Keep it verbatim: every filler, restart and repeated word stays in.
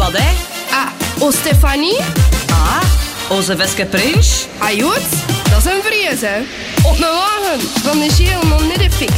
Wat, hè? Ah, o Stefanie? Ah, onze Veske Pruis. Ah, goed, dat is een vrees, hè. Op een wagen van de Geel nog niet de fix.